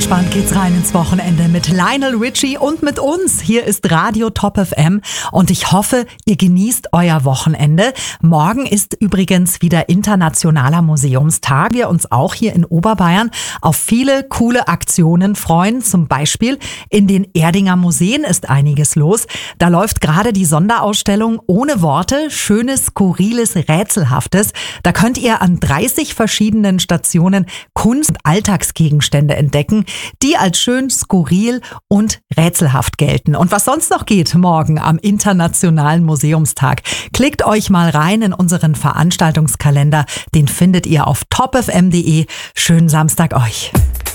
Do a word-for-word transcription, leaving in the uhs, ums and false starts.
entspannt geht's rein ins Wochenende mit Lionel Richie und mit uns. Hier ist Radio Top F M und ich hoffe, ihr genießt euer Wochenende. Morgen ist übrigens wieder Internationaler Museumstag. Wir uns auch hier in Oberbayern auf viele coole Aktionen freuen. Zum Beispiel in den Erdinger Museen ist einiges los. Da läuft gerade die Sonderausstellung Ohne Worte, Schönes, Skurriles, Rätselhaftes. Da könnt ihr an dreißig verschiedenen Stationen Kunst- und Alltagsgegenstände entdecken, die als schön, skurril und rätselhaft gelten. Und was sonst noch geht morgen am Internationalen Museumstag, klickt euch mal rein in unseren Veranstaltungskalender. Den findet ihr auf top f m punkt d e. Schönen Samstag euch.